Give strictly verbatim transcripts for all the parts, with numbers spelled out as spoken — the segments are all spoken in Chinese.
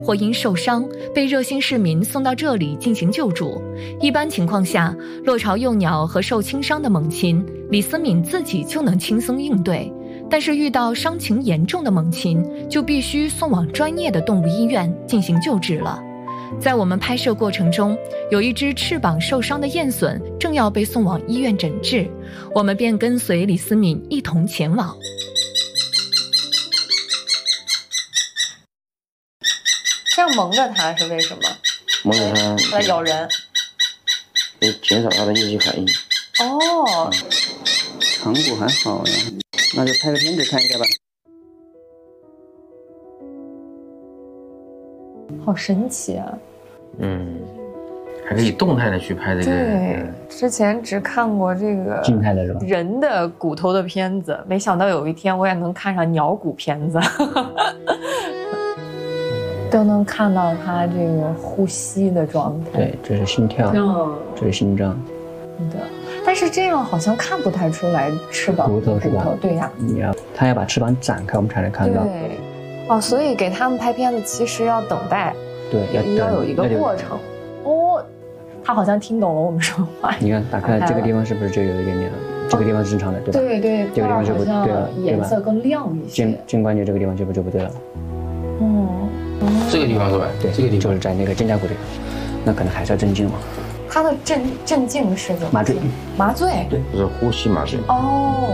或因受伤被热心市民送到这里进行救助。一般情况下，落巢幼鸟和受轻伤的猛禽，李思敏自己就能轻松应对。但是遇到伤情严重的猛禽，就必须送往专业的动物医院进行救治了。在我们拍摄过程中，有一只翅膀受伤的雁隼正要被送往医院诊治，我们便跟随李思敏一同前往。 这样蒙着它是为什么？ 蒙着它， 它来咬人， 可以减少它的应激反应。 哦， 长骨还好呀，那就拍个片子看一下吧。 好神奇啊！ 嗯，还可以动态的去拍这个。 对，之前只看过这个静态的是吧？ 人的骨头的片子，没想到有一天我也能看上鸟骨片子。都能看到它这个呼吸的状态。 对，这是心跳，嗯、这是心脏。 是的，但是这样好像看不太出来翅膀骨头是吧？ 对呀、啊， 你要它要把翅膀展开，我们才能看到。 对，哦，所以给他们拍片子其实要等待， 对，要要有一个过程。哦，他好像听懂了我们说话。 你看，打开这个地方是不是就有一点点了？这个地方是正常的，对吧？ 对对， 这个地方就不对了， 颜色更亮一些。 肩肩关节这个地方就不就不对了。 嗯。 这个地方是吧？ 对，这个地方就是在那个肩胛骨这里，那可能还是要镇静嘛。 它的镇镇静是怎么？ 麻醉。 麻醉。 对，就是呼吸麻醉。 哦。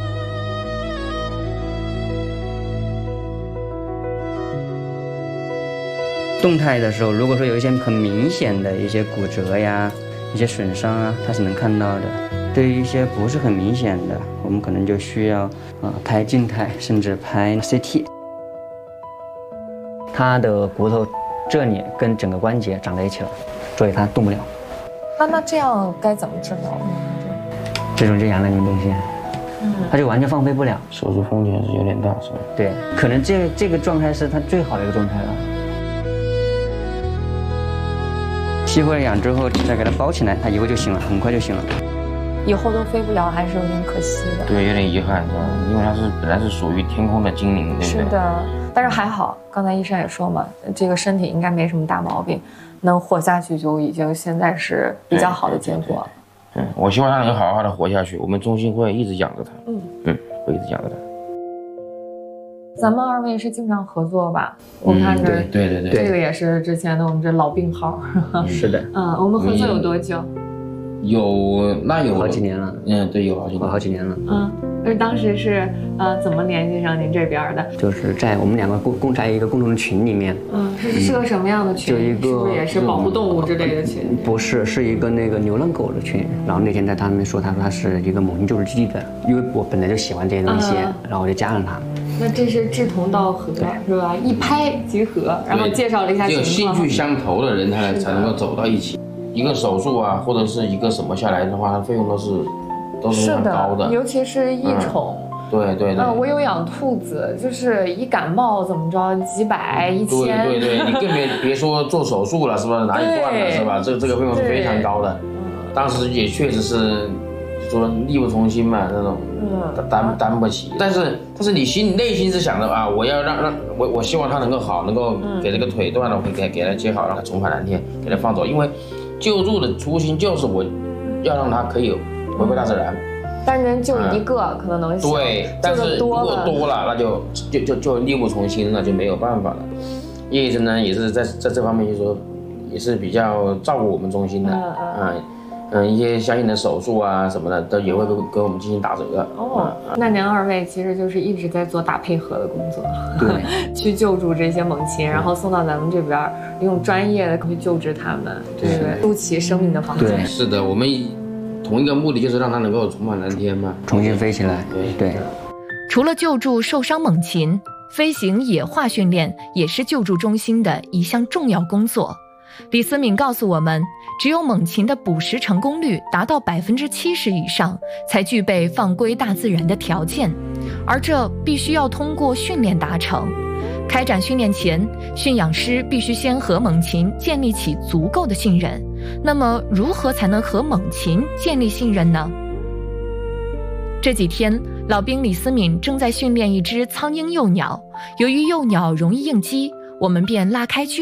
动态的时候，如果说有一些很明显的一些骨折呀、一些损伤啊，它是能看到的。对于一些不是很明显的，我们可能就需要啊、呃、拍静态，甚至拍 C T。它的骨头这里跟整个关节长在一起了，所以它动不了。 那那这样该怎么治疗呢？ 这种就阳囊炎东西，嗯，它就完全放飞不了， 手术风险是有点大，是吧？ 对，可能这这个状态是它最好的一个状态了。吸回氧之后，再给它包起来，它以后就行了，很快就行了。 以后都飞不了，还是有点可惜的。 对，有点遗憾，是吧？因为它是本来是属于天空的精灵，对不对？ 是的，但是还好，刚才医生也说嘛，这个身体应该没什么大毛病，能活下去就已经现在是比较好的结果。 嗯，我希望他能好好的活下去，我们中心会一直养着他。嗯嗯，会一直养着他。 咱们二位是经常合作吧？我看着、 嗯，对对对对， 这个也是之前的我们这老病号。 是的， 嗯，我们合作有多久？ 有，那有好几年了。 嗯，对，有好几年， 好几年了。 嗯，那当时是呃怎么联系上您这边的？ 就是在我们两个共共在一个共同的群里面。 嗯，是是个什么样的群？ 就一个， 是不是也是保护动物之类的群？ 不是，是一个那个流浪狗的群。然后那天在他们说，他说他是一个猛禽救助基地的，因为我本来就喜欢这些东西，嗯、然后我就加了他。 那这是志同道合，是吧？一拍即合，然后介绍了一下情况。 只有兴趣相投的人，他才能够走到一起。一个手术啊，或者是一个什么下来的话，费用都是都是很高的， 尤其是益虫。 嗯、对对对。 嗯，我有养兔子，就是一感冒怎么着，几百、一千。 对对对，你更别别说做手术了，是吧？哪里断了，是吧？这这个费用是非常高的。当时也确实是说力不从心嘛，那种担担不起。但是但是你心内心是想着啊，我要让让我我希望他能够好，能够给这个腿断了，会给给他接好，让他重返蓝天，给他放走，因为。救助的初心就是我要让他可以回归大自然， 但是人就一个、嗯、可能能行， 对，但是如果多了，那就就就就力不从心了，就没有办法了。叶医生呢也是在在这方面就说也是比较照顾我们中心的，嗯嗯嗯，一些相应的手术啊什么的都也会给给我们进行打折。 哦，嗯、那您二位其实就是一直在做打配合的工作， 对， 去救助这些猛禽，然后送到咱们这边，用专业的去救治他们，这个筑起生命的房子。 对，是的，我们同一个目的就是让它能够重返蓝天嘛， 重新飞起来。对对。 除了救助受伤猛禽，飞行野化训练也是救助中心的一项重要工作。李思敏告诉我们，只有猛禽的捕食成功率达到百分之七十以上，才具备放归大自然的条件，而这必须要通过训练达成。开展训练前，驯养师必须先和猛禽建立起足够的信任。那么，如何才能和猛禽建立信任呢？这几天，老兵李思敏正在训练一只苍鹰幼鸟，由于幼鸟容易应激， 我们便拉开距